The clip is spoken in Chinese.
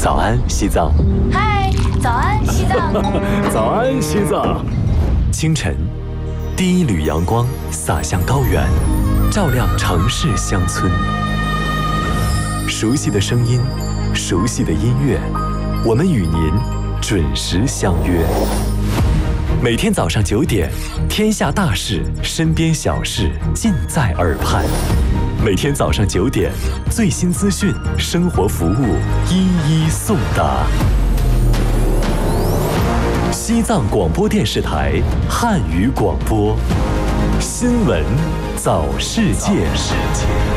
早安，西藏。 嗨，早安，西藏。 早安，西藏。清晨，第一缕阳光洒向高原，照亮城市乡村。熟悉的声音，熟悉的音乐，我们与您准时相约。每天早上9点，天下大事，身边小事，尽在耳畔。每天早上9点，最新资讯，生活服务，一一送达。西藏广播电视台汉语广播，新闻早世界。